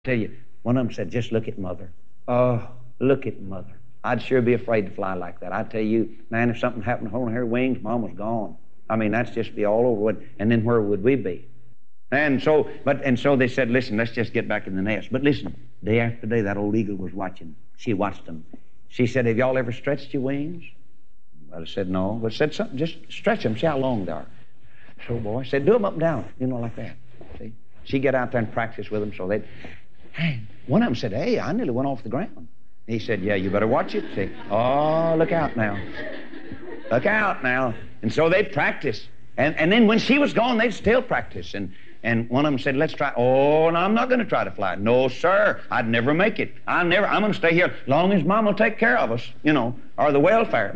Tell you, one of them said, just look at Mother. Oh, look at Mother. I'd sure be afraid to fly like that. I tell you, man, if something happened to holding her wings, Mom was gone. I mean, that's just be all over with. And then where would we be? And so they said, listen, let's just get back in the nest. But listen, day after day, that old eagle was watching. She watched them. She said, have y'all ever stretched your wings? Well, I said, no. But said something, just stretch them, see how long they are. So boy said, do them up and down, like that. See? She get out there and practice with them. So one of them said, hey, I nearly went off the ground. He said, yeah, you better watch it. See? Oh, look out now. Look out now. And so they practiced. And then when she was gone, they'd still practice. And one of them said, let's try. Oh, no, I'm not going to try to fly. No, sir, I'd never make it. I'm going to stay here as long as Mom will take care of us, or the welfare.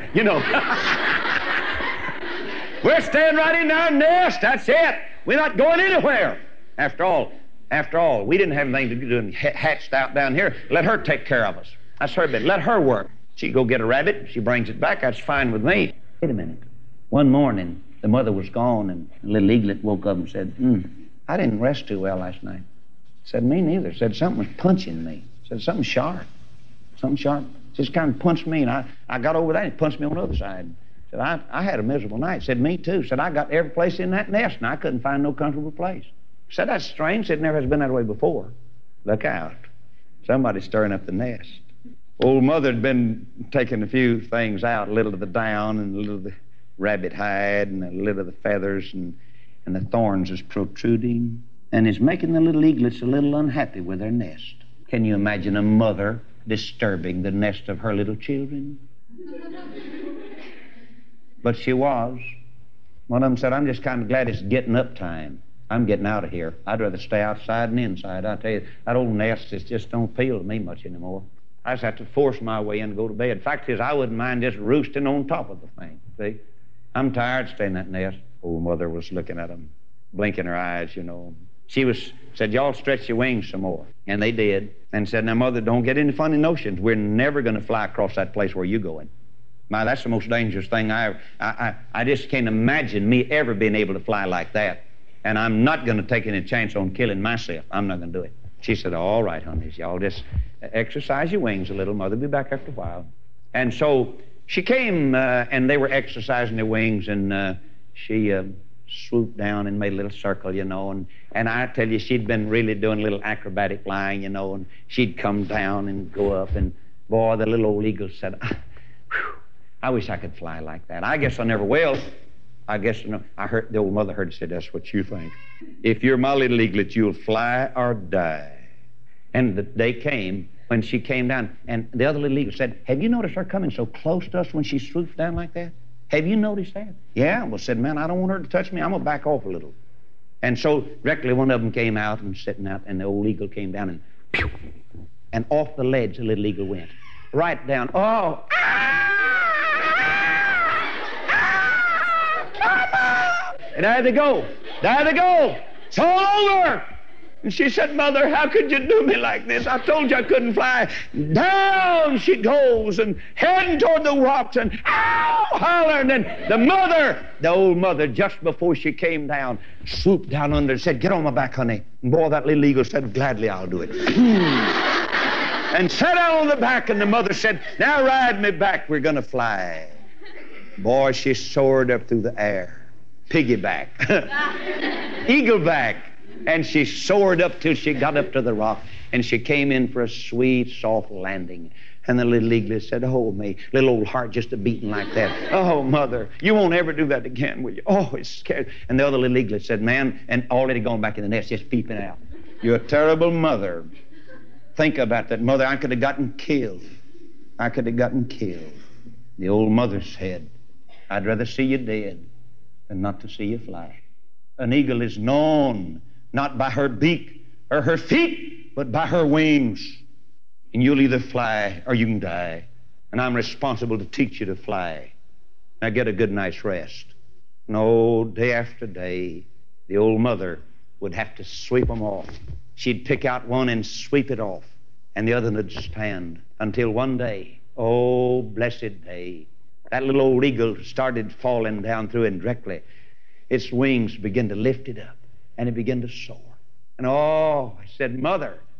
We're staying right in our nest. That's it. We're not going anywhere. After all, we didn't have anything to do and hatched out down here. Let her take care of us. That's her bit. Let her work. She go get a rabbit. She brings it back. That's fine with me. Wait a minute. One morning, the mother was gone, and the little eaglet woke up and said, I didn't rest too well last night. Said, me neither. Said, something was punching me. Said, something sharp. Just kind of punched me, and I got over that, and it punched me on the other side. Said, I had a miserable night. Said, me too. Said, I got every place in that nest, and I couldn't find no comfortable place. Said, that's strange. Said, it never has been that way before. Look out. Somebody's stirring up the nest. Old Mother had been taking a few things out, a little of the down and a little of the rabbit hide and a little of the feathers, and the thorns is protruding, and is making the little eaglets a little unhappy with their nest. Can you imagine a mother disturbing the nest of her little children? But she was. One of them said, I'm just kind of glad it's getting up time. I'm getting out of here. I'd rather stay outside than inside. I tell you, that old nest just don't appeal to me much anymore. I just have to force my way in to go to bed. Fact is, I wouldn't mind just roosting on top of the thing. See? I'm tired staying in that nest. Old Mother was looking at them, blinking her eyes, She said, y'all stretch your wings some more. And they did. And said, now, Mother, don't get any funny notions. We're never going to fly across that place where you're going. My, that's the most dangerous thing I just can't imagine me ever being able to fly like that. And I'm not going to take any chance on killing myself. I'm not going to do it. She said, all right, honeys, y'all just exercise your wings a little. Mother will be back after a while. And so she came, and they were exercising their wings, and she swooped down and made a little circle, and I tell you, she'd been really doing a little acrobatic flying, and she'd come down and go up, and boy, the little old eagle said, I wish I could fly like that. I guess I never will. I guess, I heard the old Mother heard say, that's what you think. If you're my little eaglet, you'll fly or die. And the day came when she came down, and the other little eagle said, have you noticed her coming so close to us when she swoops down like that? Have you noticed that? Yeah. Well, said, man, I don't want her to touch me. I'm going to back off a little. And so directly one of them came out and sitting out, and the old eagle came down, and pew, and off the ledge the little eagle went. Right down. Oh! And there they go. There they go. It's all over. And she said, Mother, how could you do me like this? I told you I couldn't fly. Down she goes and heading toward the rocks and ow, hollering. And the old mother, just before she came down, swooped down under and said, get on my back, honey. And boy, that little eagle said, gladly I'll do it. And sat down on the back, and the mother said, now ride me back, we're going to fly. Boy, she soared up through the air. Piggyback. Eagleback. And she soared up till she got up to the rock, and she came in for a sweet, soft landing. And the little eaglet said, oh, me, little old heart just a-beating like that. Oh, Mother, you won't ever do that again, will you? Oh, it's scared. And the other little eaglet said, man, and already gone back in the nest, just peeping out. You're a terrible mother. Think about that, Mother. I could have gotten killed. I could have gotten killed. The old mother said, I'd rather see you dead than not to see you fly. An eagle is known not by her beak or her feet, but by her wings. And you'll either fly or you can die. And I'm responsible to teach you to fly. Now get a good night's rest. No, day after day, the old mother would have to sweep them off. She'd pick out one and sweep it off, and the other would stand until one day, oh, blessed day, that little old eagle started falling down through, and directly its wings began to lift it up, and it began to soar. And oh, I said, Mother,